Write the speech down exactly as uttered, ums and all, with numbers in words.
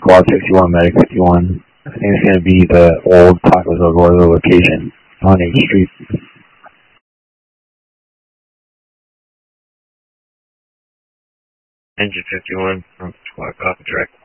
Squad sixty-one, Medic fifty-one. I think it's going to be the old Tacos El Gordo location on eighth Street. Engine fifty-one from Squad Copy Direct.